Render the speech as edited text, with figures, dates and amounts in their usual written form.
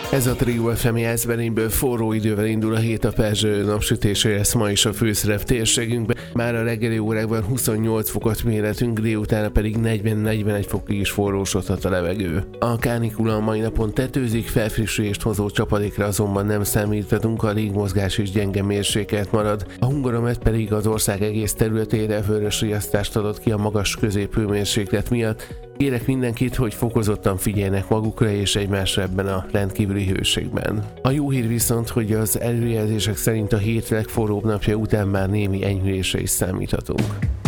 Ez a Trio FM jelzbenéből forró idővel indul a hét, a perzselő napsütésre lesz ma is a főszerep térségünkben. Már a reggeli órákban 28 fokot mérhetünk, délutána pedig 40-41 fokig is forrósodhat a levegő. A kánikula a mai napon tetőzik, felfrissülést hozó csapadékra azonban nem számíthatunk, a légmozgás is gyenge mérsékelt marad. A Hungaromet pedig az ország egész területére vörös riasztást adott ki a magas középhőmérséklet miatt. Kérek mindenkit, hogy fokozottan figyeljenek magukra és egymásra ebben a rendkívüli hőségben. A jó hír viszont, hogy az előrejelzések szerint a hét legforróbb napja után már némi enyhülésre is számíthatunk.